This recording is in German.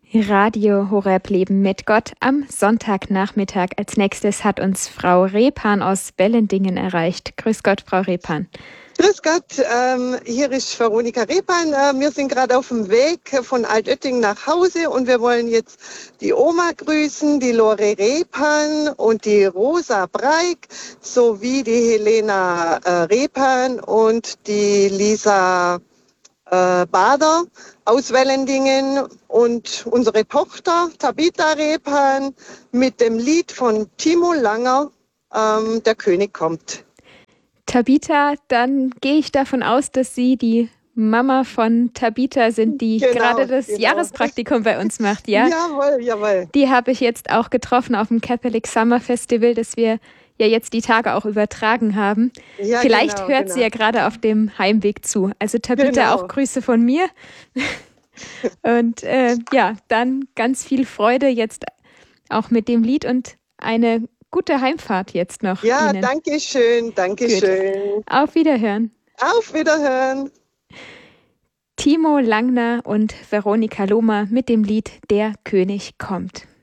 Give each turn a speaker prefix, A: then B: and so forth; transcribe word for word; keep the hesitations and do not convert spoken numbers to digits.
A: Radio Horeb Leben mit Gott am Sonntagnachmittag. Als nächstes hat uns Frau Repan aus Bellendingen erreicht. Grüß Gott, Frau Repan.
B: Grüß Gott, ähm, hier ist Veronika Repan. Äh, wir sind gerade auf dem Weg von Altötting nach Hause und wir wollen jetzt die Oma grüßen, die Lore Repan und die Rosa Breik sowie die Helena äh, Repan und die Lisa äh, Bader aus Wellendingen und unsere Tochter Tabitha Repan mit dem Lied von Timo Langer, ähm, Der König kommt.
A: Tabitha, dann gehe ich davon aus, dass Sie die Mama von Tabitha sind, die
B: Genau,
A: gerade das
B: genau.
A: Jahrespraktikum bei uns macht, ja?
B: Jawohl, jawohl.
A: Die habe ich jetzt auch getroffen auf dem Catholic Summer Festival, das wir ja jetzt die Tage auch übertragen haben.
B: Ja,
A: Vielleicht
B: genau,
A: hört
B: genau.
A: sie ja gerade auf dem Heimweg zu. Also Tabitha,
B: Genau.
A: auch Grüße von mir. Und äh, ja, dann ganz viel Freude jetzt auch mit dem Lied und eine gute Heimfahrt jetzt noch.
B: Ja,
A: Ihnen.
B: danke schön, danke
A: Gut.
B: schön.
A: Auf Wiederhören.
B: Auf Wiederhören.
A: Timo Langner und Veronika Lohmer mit dem Lied Der König kommt.